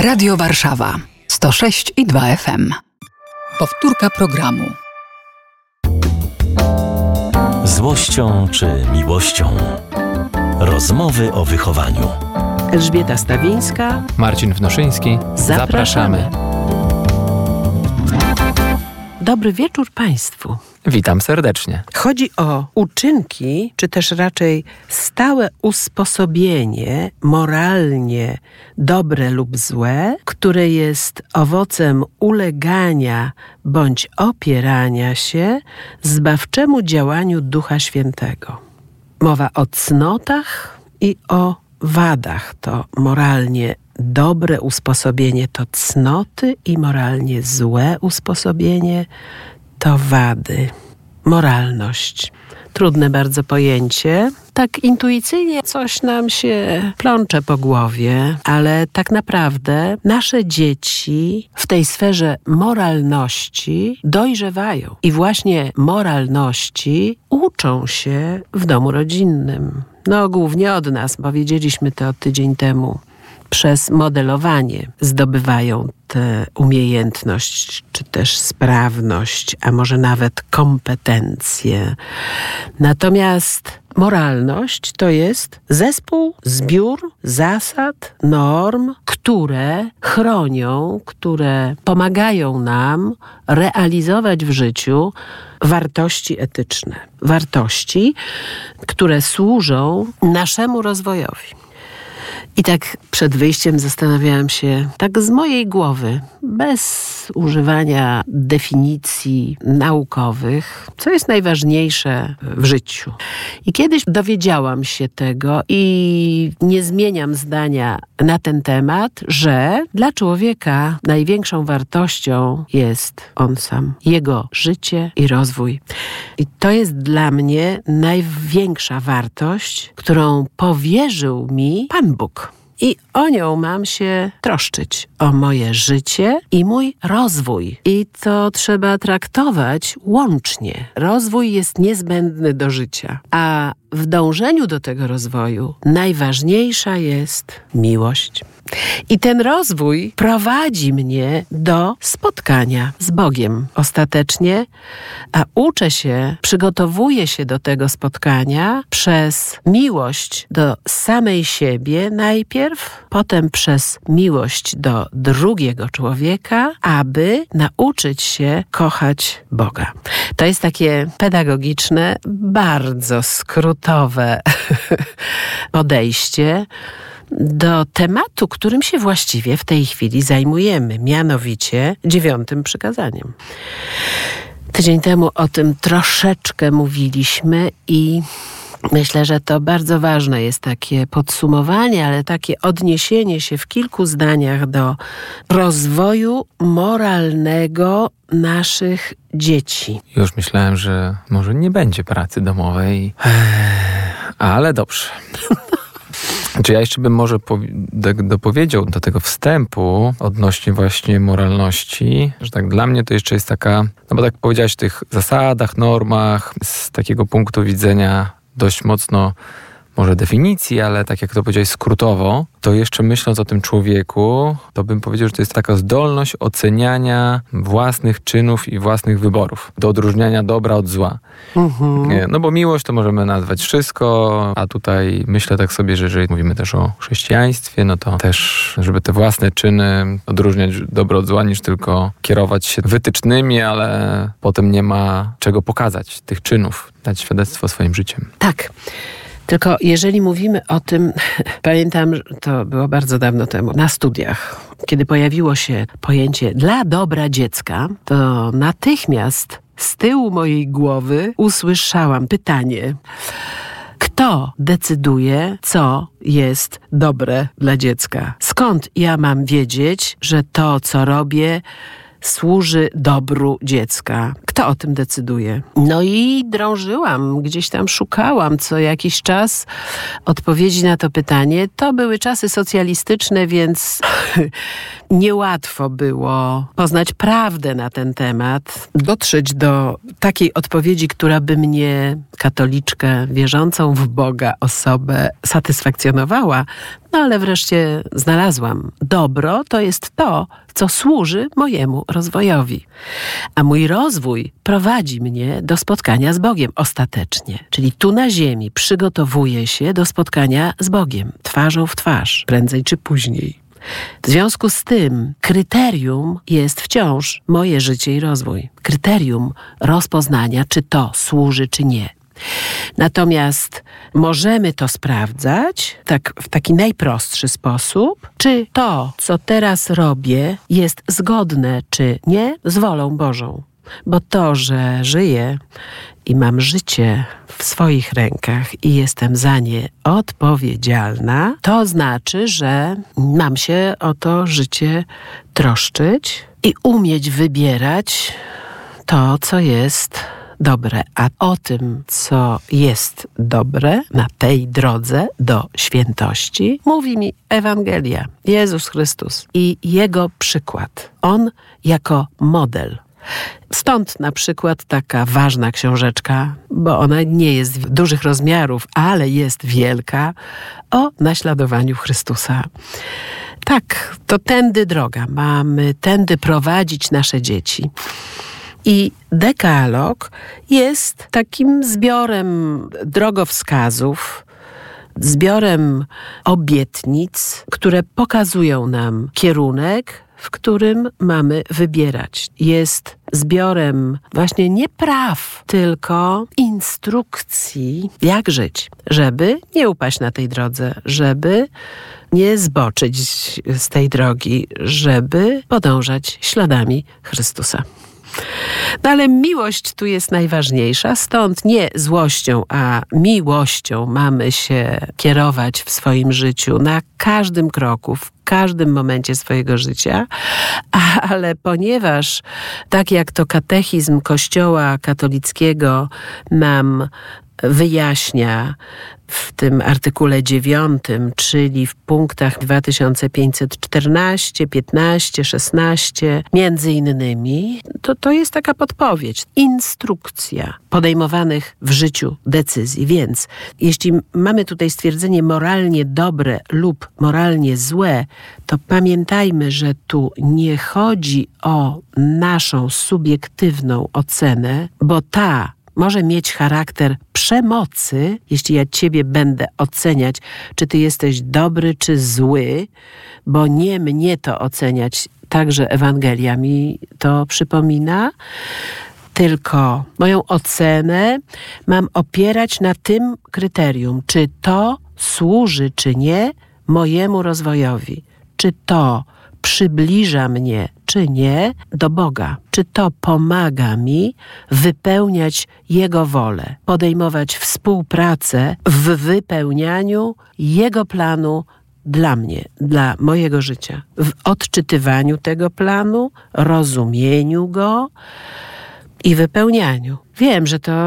Radio Warszawa 106,2 FM. Powtórka programu. Złością czy miłością? Rozmowy o wychowaniu. Elżbieta Stawińska, Marcin Wnoszyński. Zapraszamy. Dobry wieczór Państwu. Witam serdecznie. Chodzi o uczynki, czy też raczej stałe usposobienie moralnie dobre lub złe, które jest owocem ulegania bądź opierania się zbawczemu działaniu Ducha Świętego. Mowa o cnotach i o wadach. To moralnie dobre usposobienie to cnoty i moralnie złe usposobienie to wady. Moralność. Trudne bardzo pojęcie. Tak intuicyjnie coś nam się plącze po głowie, ale tak naprawdę nasze dzieci w tej sferze moralności dojrzewają. I właśnie moralności uczą się w domu rodzinnym. No głównie od nas, powiedzieliśmy to tydzień temu. Przez modelowanie zdobywają tę umiejętność, czy też sprawność, a może nawet kompetencje. Natomiast moralność to jest zespół, zbiór zasad, norm, które chronią, które pomagają nam realizować w życiu wartości etyczne. Wartości, które służą naszemu rozwojowi. I tak przed wyjściem zastanawiałam się, tak z mojej głowy, bez używania definicji naukowych, co jest najważniejsze w życiu. I kiedyś dowiedziałam się tego i nie zmieniam zdania na ten temat, że dla człowieka największą wartością jest on sam, jego życie i rozwój. I to jest dla mnie największa wartość, którą powierzył mi Pan Bóg. I o nią mam się troszczyć, o moje życie i mój rozwój. I to trzeba traktować łącznie. Rozwój jest niezbędny do życia, a w dążeniu do tego rozwoju najważniejsza jest miłość. I ten rozwój prowadzi mnie do spotkania z Bogiem ostatecznie, a uczę się, przygotowuję się do tego spotkania przez miłość do samej siebie najpierw, potem przez miłość do drugiego człowieka, aby nauczyć się kochać Boga. To jest takie pedagogiczne, bardzo skrótowe podejście do tematu, którym się właściwie w tej chwili zajmujemy, mianowicie 9. przykazaniem. Tydzień temu o tym troszeczkę mówiliśmy i myślę, że to bardzo ważne jest takie podsumowanie, ale takie odniesienie się w kilku zdaniach do rozwoju moralnego naszych dzieci. Już myślałem, że może nie będzie pracy domowej, ale dobrze. Czy ja jeszcze bym może dopowiedział do tego wstępu odnośnie właśnie moralności, że tak dla mnie to jeszcze jest taka, no bo tak powiedziałeś o tych zasadach, normach, z takiego punktu widzenia dość mocno może definicji, ale tak jak to powiedziałeś skrótowo, to jeszcze myśląc o tym człowieku, to bym powiedział, że to jest taka zdolność oceniania własnych czynów i własnych wyborów, do odróżniania dobra od zła. No bo miłość to możemy nazwać wszystko, a tutaj myślę tak sobie, że jeżeli mówimy też o chrześcijaństwie, no to też, żeby te własne czyny odróżniać dobro od zła, niż tylko kierować się wytycznymi, ale potem nie ma czego pokazać tych czynów, dać świadectwo swoim życiem. Tak. Tylko jeżeli mówimy o tym, pamiętam, to było bardzo dawno temu, na studiach, kiedy pojawiło się pojęcie dla dobra dziecka, to natychmiast z tyłu mojej głowy usłyszałam pytanie: kto decyduje, co jest dobre dla dziecka? Skąd ja mam wiedzieć, że to, co robię, służy dobru dziecka? Kto o tym decyduje? No i drążyłam, gdzieś tam szukałam co jakiś czas odpowiedzi na to pytanie. To były czasy socjalistyczne, więc niełatwo było poznać prawdę na ten temat, dotrzeć do takiej odpowiedzi, która by mnie, katoliczkę, wierzącą w Boga osobę, satysfakcjonowała. No ale wreszcie znalazłam. Dobro to jest to, co służy mojemu rozwojowi. A mój rozwój prowadzi mnie do spotkania z Bogiem ostatecznie. Czyli tu na ziemi przygotowuję się do spotkania z Bogiem, twarzą w twarz, prędzej czy później. W związku z tym kryterium jest wciąż moje życie i rozwój. Kryterium rozpoznania, czy to służy, czy nie. Natomiast możemy to sprawdzać tak w taki najprostszy sposób, czy to, co teraz robię, jest zgodne, czy nie, z wolą Bożą. Bo to, że żyję i mam życie w swoich rękach i jestem za nie odpowiedzialna, to znaczy, że mam się o to życie troszczyć i umieć wybierać to, co jest dobre. A o tym, co jest dobre na tej drodze do świętości, mówi mi Ewangelia, Jezus Chrystus i Jego przykład. On jako model. Stąd na przykład taka ważna książeczka, bo ona nie jest dużych rozmiarów, ale jest wielka, o naśladowaniu Chrystusa. Tak, to tędy droga. Mamy tędy prowadzić nasze dzieci. I dekalog jest takim zbiorem drogowskazów, zbiorem obietnic, które pokazują nam kierunek, w którym mamy wybierać. Jest zbiorem właśnie nie praw, tylko instrukcji, jak żyć, żeby nie upaść na tej drodze, żeby nie zboczyć z tej drogi, żeby podążać śladami Chrystusa. No ale miłość tu jest najważniejsza, stąd nie złością, a miłością mamy się kierować w swoim życiu na każdym kroku, w każdym momencie swojego życia, ale ponieważ tak jak to katechizm Kościoła katolickiego nam wyjaśnia w tym artykule 9, czyli w punktach 2514, 15, 16, między innymi, to jest taka podpowiedź, instrukcja podejmowanych w życiu decyzji. Więc jeśli mamy tutaj stwierdzenie moralnie dobre lub moralnie złe, to pamiętajmy, że tu nie chodzi o naszą subiektywną ocenę, bo ta może mieć charakter przemocy, jeśli ja ciebie będę oceniać, czy ty jesteś dobry, czy zły, bo nie mnie to oceniać, także Ewangelia mi to przypomina, tylko moją ocenę mam opierać na tym kryterium, czy to służy, czy nie, mojemu rozwojowi, czy to przybliża mnie, czy nie, do Boga. Czy to pomaga mi wypełniać Jego wolę, podejmować współpracę w wypełnianiu Jego planu dla mnie, dla mojego życia. W odczytywaniu tego planu, rozumieniu go i wypełnianiu. Wiem, że to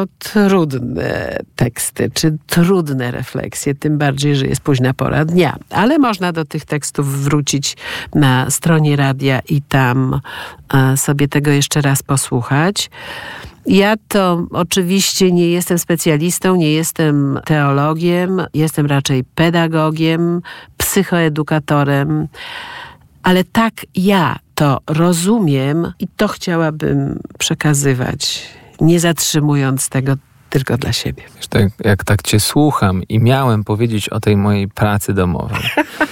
trudne teksty, czy trudne refleksje, tym bardziej, że jest późna pora dnia. Ale można do tych tekstów wrócić na stronie radia i tam sobie tego jeszcze raz posłuchać. Ja to oczywiście nie jestem specjalistą, nie jestem teologiem, jestem raczej pedagogiem, psychoedukatorem, ale tak ja to rozumiem i to chciałabym przekazywać, nie zatrzymując tego tylko dla siebie. Wiesz, tak, jak tak cię słucham i miałem powiedzieć o tej mojej pracy domowej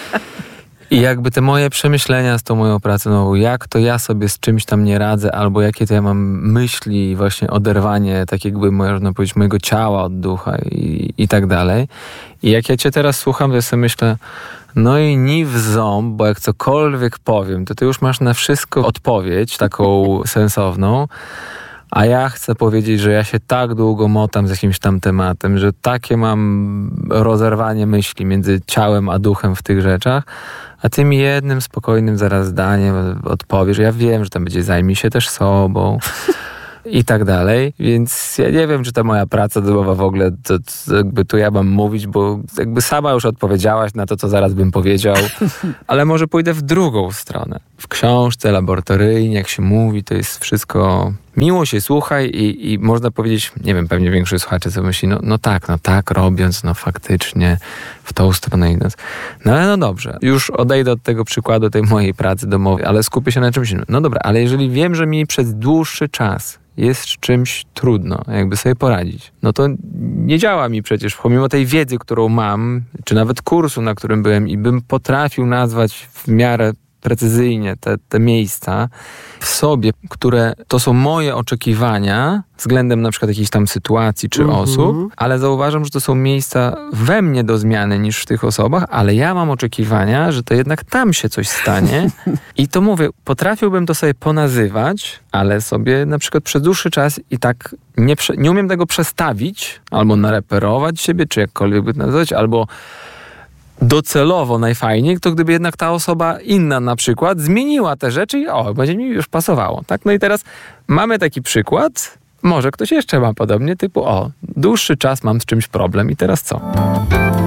i jakby te moje przemyślenia z tą moją pracą domową, jak to ja sobie z czymś tam nie radzę, albo jakie to ja mam myśli, właśnie oderwanie, tak jakby można powiedzieć, mojego ciała od ducha i tak dalej. I jak ja cię teraz słucham, to ja sobie myślę, no i ni w ząb, bo jak cokolwiek powiem, to ty już masz na wszystko odpowiedź, taką sensowną, a ja chcę powiedzieć, że ja się tak długo motam z jakimś tam tematem, że takie mam rozerwanie myśli między ciałem a duchem w tych rzeczach, a ty mi jednym spokojnym zaraz zdaniem odpowiesz. Ja wiem, że tam będzie zajmij się też sobą. i tak dalej. Więc ja nie wiem, czy ta moja praca domowa w ogóle, to jakby tu ja mam mówić, bo jakby sama już odpowiedziałaś na to, co zaraz bym powiedział, ale może pójdę w drugą stronę. W książce, laboratoryjnie, jak się mówi, to jest wszystko... Miło się słuchaj i można powiedzieć, nie wiem, pewnie większość słuchaczy sobie myśli, no tak, robiąc, faktycznie w tą stronę idąc. No ale no dobrze, już odejdę od tego przykładu tej mojej pracy domowej, ale skupię się na czymś innym. No dobra, ale jeżeli wiem, że mi przez dłuższy czas jest czymś trudno, jakby sobie poradzić, no to nie działa mi przecież, pomimo tej wiedzy, którą mam, czy nawet kursu, na którym byłem i bym potrafił nazwać w miarę precyzyjnie te miejsca w sobie, które to są moje oczekiwania względem na przykład jakiejś tam sytuacji czy osób, ale zauważam, że to są miejsca we mnie do zmiany niż w tych osobach, ale ja mam oczekiwania, że to jednak tam się coś stanie i to mówię, potrafiłbym to sobie ponazywać, ale sobie na przykład przez dłuższy czas i tak nie umiem tego przestawić, albo nareperować siebie, czy jakkolwiek by to nazwać, albo docelowo najfajniej, to gdyby jednak ta osoba inna na przykład zmieniła te rzeczy i będzie mi już pasowało. Tak? No i teraz mamy taki przykład, może ktoś jeszcze ma podobnie, typu dłuższy czas mam z czymś problem i teraz co?